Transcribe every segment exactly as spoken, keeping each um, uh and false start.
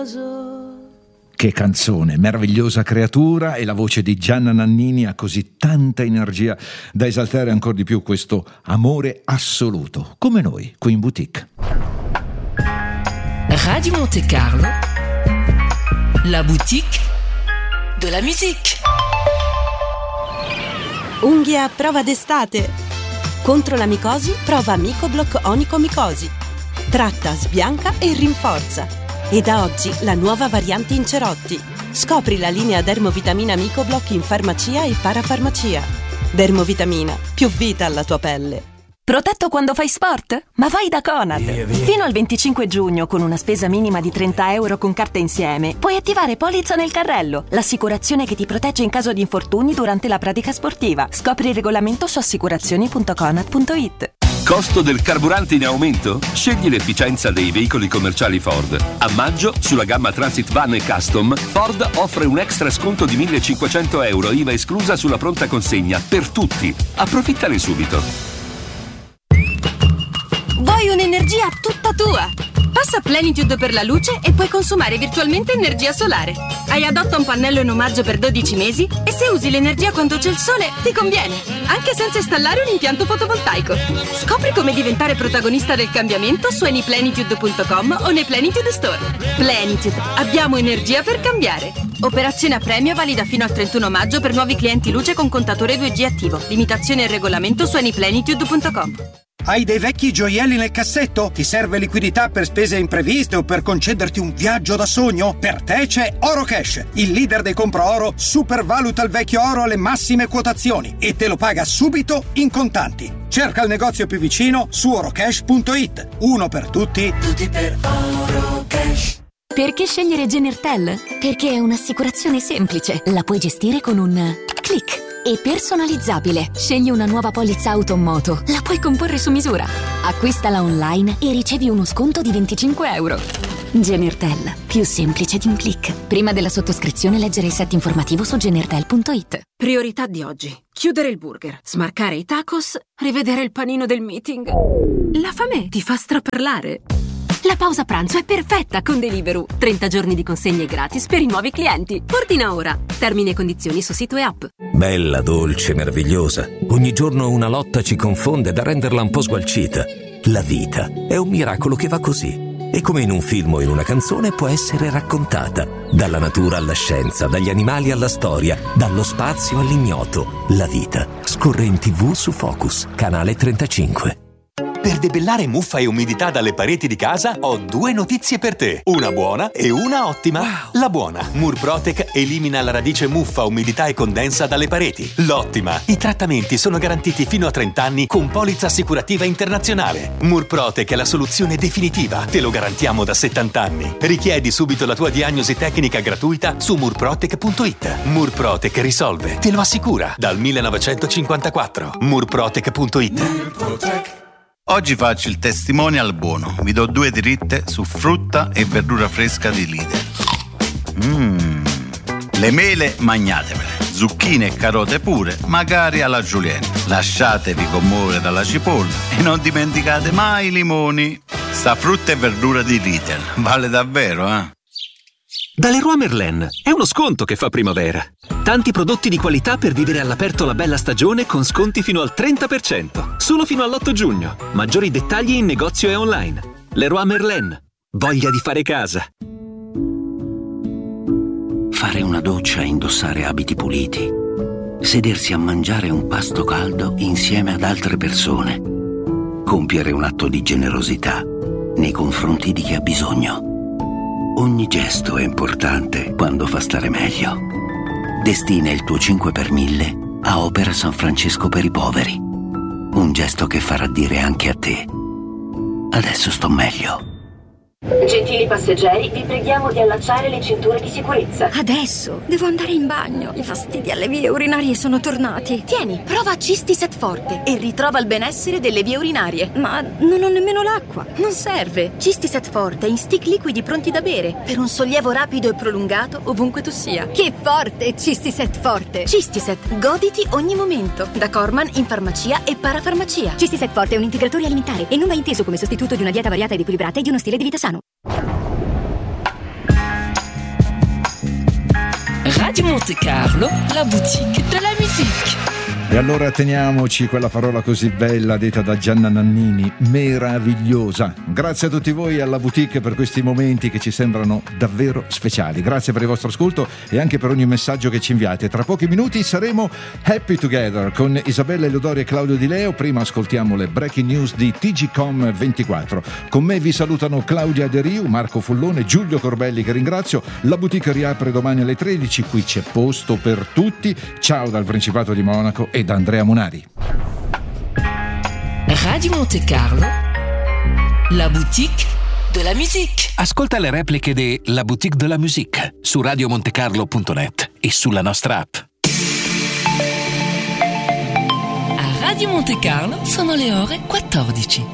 sposo. Che canzone, meravigliosa creatura, e la voce di Gianna Nannini ha così tanta energia da esaltare ancora di più questo amore assoluto, come noi qui in boutique. Radio Monte Carlo, la boutique de la musique. Unghie a prova d'estate. Contro la micosi, prova Micoblock Onicomicosi. Tratta, sbianca e rinforza. E da oggi la nuova variante in cerotti. Scopri la linea Dermovitamina Micoblock in farmacia e parafarmacia. Dermovitamina, più vita alla tua pelle. Protetto quando fai sport? Ma vai da Conad! Fino al venticinque giugno, con una spesa minima di trenta euro con carta insieme, puoi attivare Polizza nel carrello, l'assicurazione che ti protegge in caso di infortuni durante la pratica sportiva. Scopri il regolamento su assicurazioni punto conad punto it. Costo del carburante in aumento? Scegli l'efficienza dei veicoli commerciali Ford. A maggio, sulla gamma Transit Van e Custom, Ford offre un extra sconto di millecinquecento euro, I V A esclusa sulla pronta consegna, per tutti. Approfittane subito. Vuoi un'energia tutta tua? Passa Plenitude per la luce e puoi consumare virtualmente energia solare. Hai adotta un pannello in omaggio per dodici mesi e se usi l'energia quando c'è il sole ti conviene, anche senza installare un impianto fotovoltaico. Scopri come diventare protagonista del cambiamento su any plenitude punto com o nei Plenitude Store. Plenitude, abbiamo energia per cambiare. Operazione a premio valida fino al trentuno maggio per nuovi clienti luce con contatore due G attivo. Limitazioni e regolamento su any plenitude punto com. Hai dei vecchi gioielli nel cassetto? Ti serve liquidità per spese impreviste o per concederti un viaggio da sogno? Per te c'è Orocash, il leader dei compra oro, supervaluta il vecchio oro alle massime quotazioni e te lo paga subito in contanti. Cerca il negozio più vicino su orocash punto it. Uno per tutti, tutti per Orocash. Perché scegliere Genertel? Perché è un'assicurazione semplice. La puoi gestire con un click. E personalizzabile. Scegli una nuova polizza auto o moto. La puoi comporre su misura. Acquistala online e ricevi uno sconto di venticinque euro. Genertel. Più semplice di un click. Prima della sottoscrizione leggere il set informativo su genertel punto it. Priorità di oggi. Chiudere il burger, smarcare i tacos, rivedere il panino del meeting. La fame ti fa straparlare. La pausa pranzo è perfetta con Deliveroo. trenta giorni di consegne gratis per i nuovi clienti. Ordina ora. Termini e condizioni su sito e app. Bella, dolce, meravigliosa. Ogni giorno una lotta ci confonde da renderla un po' sgualcita. La vita è un miracolo che va così. E come in un film o in una canzone può essere raccontata. Dalla natura alla scienza, dagli animali alla storia, dallo spazio all'ignoto. La vita scorre in tivù su Focus, canale trentacinque. Per debellare muffa e umidità dalle pareti di casa ho due notizie per te, una buona e una ottima. Wow. La buona, Murprotec elimina la radice muffa, umidità e condensa dalle pareti. L'ottima, i trattamenti sono garantiti fino a trenta anni con polizza assicurativa internazionale. Murprotec è la soluzione definitiva, te lo garantiamo da settanta anni. Richiedi subito la tua diagnosi tecnica gratuita su murprotec punto it. Murprotec risolve, te lo assicura, dal millenovecentocinquantaquattro. murprotec punto it. Murprotec. Oggi faccio il testimonial buono. Vi do due dritte su frutta e verdura fresca di Lidl. Mmm. Le mele magnatevele, zucchine e carote pure, magari alla julienne. Lasciatevi commuovere dalla cipolla e non dimenticate mai i limoni. Sta frutta e verdura di Lidl vale davvero, eh? Da Leroy Merlin è uno sconto che fa primavera. Tanti prodotti di qualità per vivere all'aperto la bella stagione con sconti fino al trenta per cento. Solo fino all'otto giugno. Maggiori dettagli in negozio e online. Leroy Merlin. Voglia di fare casa. Fare una doccia e indossare abiti puliti. Sedersi a mangiare un pasto caldo insieme ad altre persone. Compiere un atto di generosità nei confronti di chi ha bisogno. Ogni gesto è importante quando fa stare meglio. Destina il tuo cinque per mille a Opera San Francesco per i poveri. Un gesto che farà dire anche a te: adesso sto meglio. Gentili passeggeri, vi preghiamo di allacciare le cinture di sicurezza. Adesso devo andare in bagno. I fastidi alle vie urinarie sono tornati. Tieni, prova Cistiset Forte e ritrova il benessere delle vie urinarie. Ma non ho nemmeno l'acqua. Non serve. Cistiset Forte in stick liquidi pronti da bere per un sollievo rapido e prolungato ovunque tu sia. Che forte Cistiset Forte! Cistiset, goditi ogni momento. Da Corman in farmacia e parafarmacia. Cistiset Forte è un integratore alimentare e non va inteso come sostituto di una dieta variata ed equilibrata e di uno stile di vita sano. Radio Monte Carlo, la boutique de la musique. E allora teniamoci quella parola così bella detta da Gianna Nannini, meravigliosa. Grazie a tutti voi alla boutique per questi momenti che ci sembrano davvero speciali. Grazie per il vostro ascolto e anche per ogni messaggio che ci inviate. Tra pochi minuti saremo Happy Together con Isabella Elodori e Claudio Di Leo. Prima ascoltiamo le breaking news di T G Com ventiquattro. Con me vi salutano Claudia De Riu, Marco Fullone, Giulio Corbelli, che ringrazio. La boutique riapre domani alle tredici, qui c'è posto per tutti. Ciao dal Principato di Monaco e da Andrea Munari. Radio Monte Carlo, la boutique de la musique. Ascolta le repliche di La Boutique de la Musique su radiomontecarlo punto net e sulla nostra app. A Radio Monte Carlo sono le ore quattordici.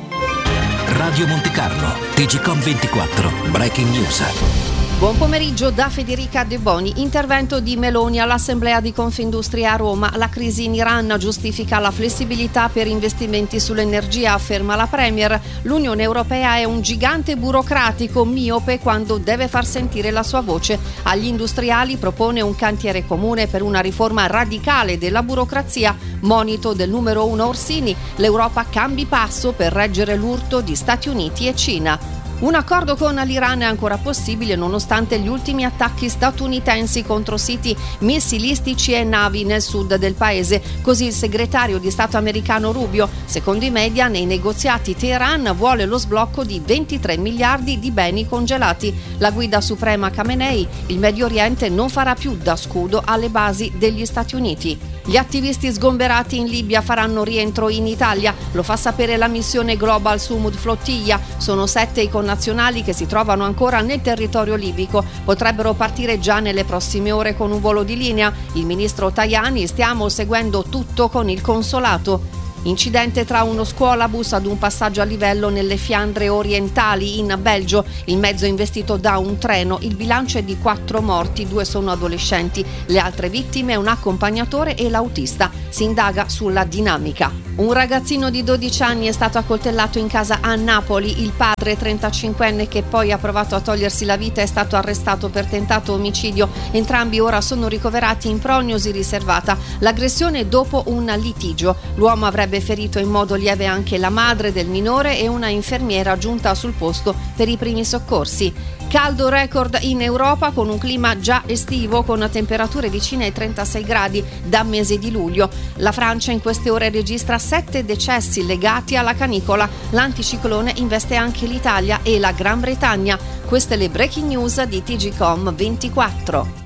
Radio Monte Carlo, T G Com ventiquattro, Breaking News. Buon pomeriggio da Federica De Boni. Intervento di Meloni all'Assemblea di Confindustria a Roma. La crisi in Iran giustifica la flessibilità per investimenti sull'energia, afferma la Premier. L'Unione Europea è un gigante burocratico miope quando deve far sentire la sua voce. Agli industriali propone un cantiere comune per una riforma radicale della burocrazia. Monito del numero uno Orsini. L'Europa cambi passo per reggere l'urto di Stati Uniti e Cina. Un accordo con l'Iran è ancora possibile nonostante gli ultimi attacchi statunitensi contro siti missilistici e navi nel sud del paese. Così il segretario di Stato americano Rubio. Secondo i media, nei negoziati Teheran vuole lo sblocco di ventitré miliardi di beni congelati. La guida suprema Khamenei: il Medio Oriente non farà più da scudo alle basi degli Stati Uniti. Gli attivisti sgomberati in Libia faranno rientro in Italia, lo fa sapere la missione Global Sumud Flottiglia. Sono sette i connazionali che si trovano ancora nel territorio libico, potrebbero partire già nelle prossime ore con un volo di linea. Il ministro Tajani: stiamo seguendo tutto con il consolato. Incidente tra uno scuolabus ad un passaggio a livello nelle Fiandre orientali in Belgio. Il mezzo è investito da un treno. Il bilancio è di quattro morti, due sono adolescenti. Le altre vittime un accompagnatore e l'autista. Si indaga sulla dinamica. Un ragazzino di dodici anni è stato accoltellato in casa a Napoli. Il padre, trentacinquenne, che poi ha provato a togliersi la vita, è stato arrestato per tentato omicidio. Entrambi ora sono ricoverati in prognosi riservata. L'aggressione dopo un litigio. L'uomo avrebbe ferito in modo lieve anche la madre del minore e una infermiera giunta sul posto per i primi soccorsi. Caldo record in Europa con un clima già estivo con temperature vicine ai trentasei gradi da mese di luglio. La Francia in queste ore registra sette decessi legati alla canicola. L'anticiclone investe anche l'Italia e la Gran Bretagna. Queste le breaking news di T G Com ventiquattro.